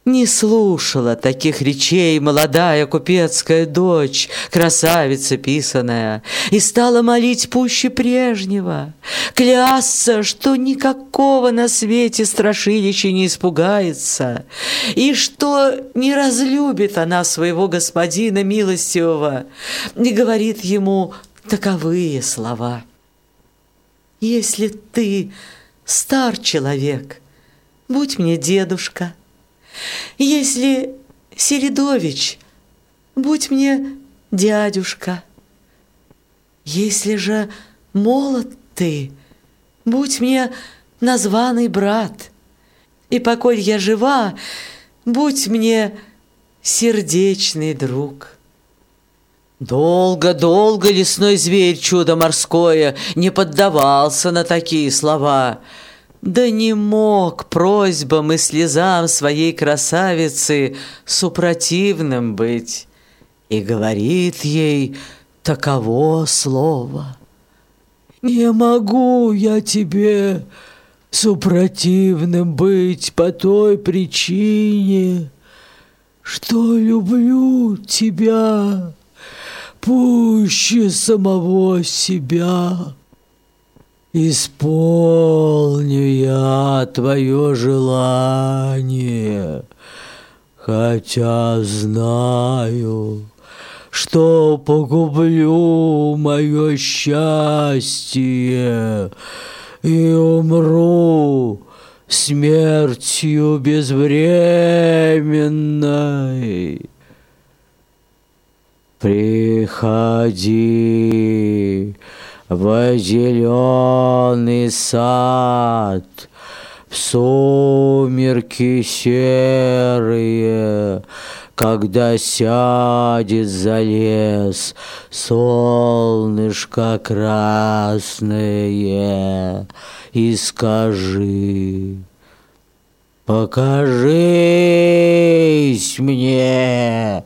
Не слушала таких речей молодая купецкая дочь, красавица писаная, и стала молить пуще прежнего, клясться, что никакого на свете страшилища не испугается, и что не разлюбит она своего господина милостивого, и говорит ему таковые слова: «Если ты стар человек, будь мне дедушка. Если Середович, будь мне дядюшка. Если же молод ты, будь мне названный брат. И поколь я жива, будь мне сердечный друг». Долго-долго лесной зверь, чудо морское, не поддавался на такие слова, да не мог просьбам и слезам своей красавицы супротивным быть, и говорит ей таково слово: «Не могу я тебе супротивным быть по той причине, что люблю тебя пуще самого себя. Исполню я твое желание, хотя знаю, что погублю мое счастье и умру смертью безвременной. Приходи в зеленый сад, в сумерки серые, когда сядет за лес солнышко красное, и скажи: покажись мне,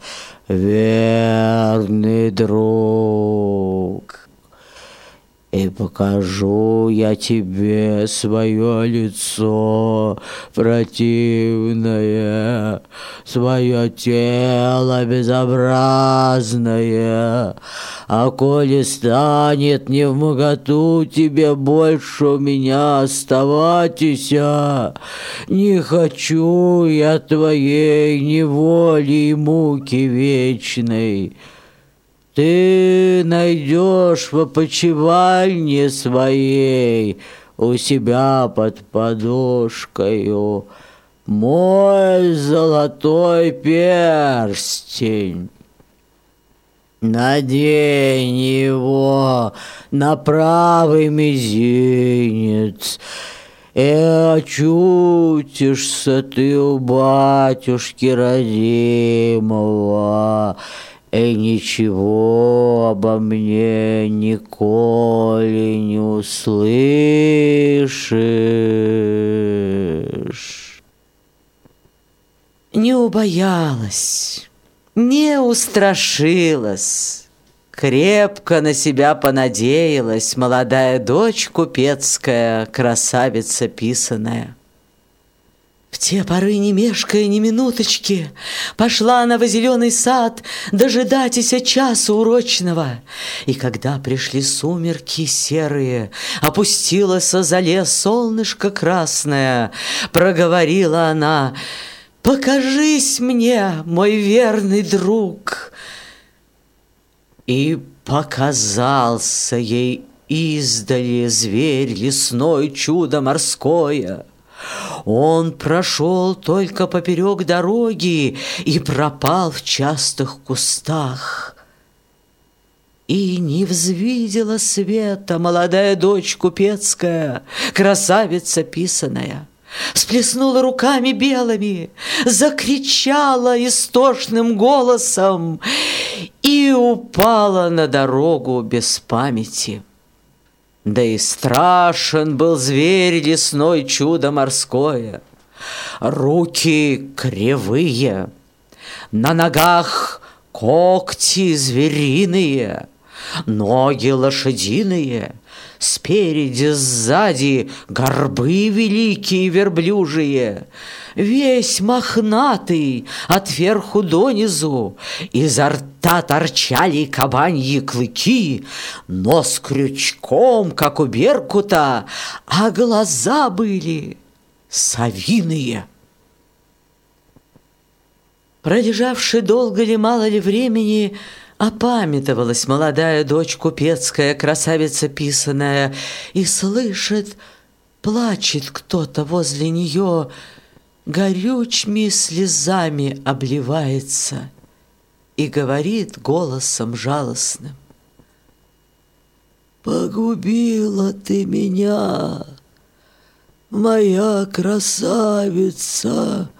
верный друг. И покажу я тебе свое лицо противное, свое тело безобразное. А коли станет невмоготу тебе больше у меня оставатися, не хочу я твоей неволи и муки вечной. Ты найдешь в опочивальне своей у себя под подушкою мой золотой перстень. Надень его на правый мизинец, и очутишься ты у батюшки родимого, и ничего обо мне николи не услышишь. Не убоялась, не устрашилась, крепко на себя понадеялась молодая дочь купецкая, красавица писаная. В те поры, не мешкая ни минуточки, пошла она во зеленый сад дожидатися часу урочного. И когда пришли сумерки серые, опустилось за лес солнышко красное, проговорила она: покажись мне, мой верный друг. И показался ей издали зверь лесной, чудо морское. Он прошел только поперек дороги и пропал в частых кустах. И не взвидела света молодая дочь купецкая, красавица писаная. Всплеснула руками белыми, закричала истошным голосом и упала на дорогу без памяти. Да и страшен был зверь лесной, чудо морское. Руки кривые, на ногах когти звериные, ноги лошадиные, спереди, сзади горбы великие верблюжие, весь мохнатый отверху донизу, изо рта торчали кабаньи клыки, нос крючком, как у беркута, а глаза были совиные. Пролежавши долго ли, мало ли времени, опамятовалась молодая дочь купецкая, красавица писаная, и слышит, плачет кто-то возле нее, горючими слезами обливается и говорит голосом жалостным: «Погубила ты меня, моя красавица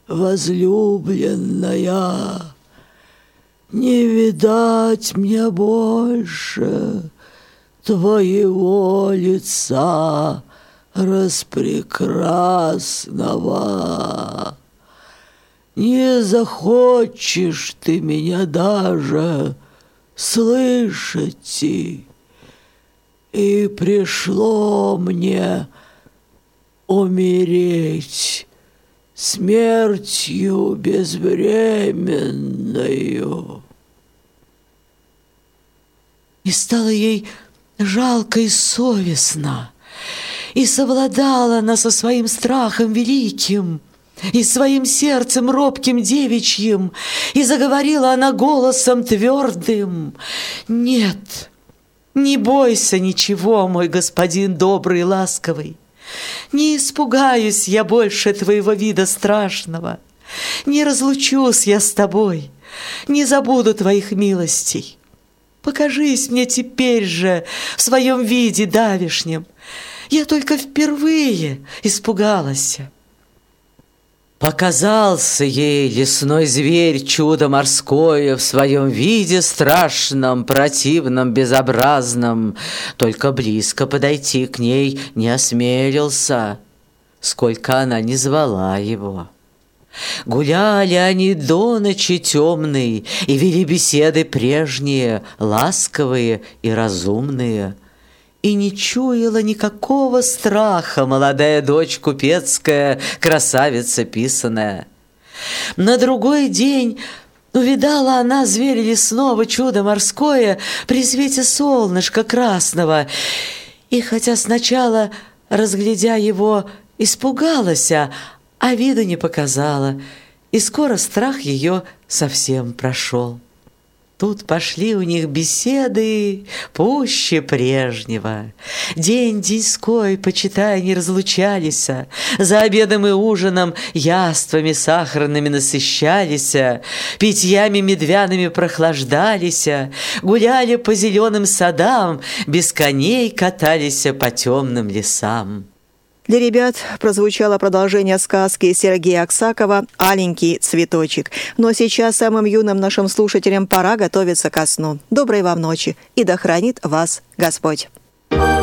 возлюбленная, не видать мне больше твоего лица распрекрасного. Не захочешь ты меня даже слышать, и пришло мне умереть смертью безвременною». И стало ей жалко и совестно, и совладала она со своим страхом великим и своим сердцем робким девичьим, и заговорила она голосом твердым: «Нет, не бойся ничего, мой господин добрый и ласковый. Не испугаюсь я больше твоего вида страшного, не разлучусь я с тобой, не забуду твоих милостей. Покажись мне теперь же в своем виде давешнем. Я только впервые испугалась». Показался ей лесной зверь, чудо морское, в своем виде страшном, противном, безобразном. Только близко подойти к ней не осмелился, сколько она не звала его. Гуляли они до ночи темной и вели беседы прежние, ласковые и разумные. И не чуяла никакого страха молодая дочь купецкая, красавица писаная. На другой день увидала она зверя лесного, чудо морское, при свете солнышка красного. И хотя сначала, разглядя его, испугалась, а виду не показала, и скоро страх ее совсем прошел. Тут пошли у них беседы пуще прежнего. День-деньской, почитай, не разлучались, за обедом и ужином яствами сахарными насыщались, питьями медвяными прохлаждались, гуляли по зеленым садам, без коней катались по темным лесам. Для ребят прозвучало продолжение сказки Сергея Аксакова «Аленький цветочек». Но сейчас самым юным нашим слушателям пора готовиться ко сну. Доброй вам ночи, и да хранит вас Господь!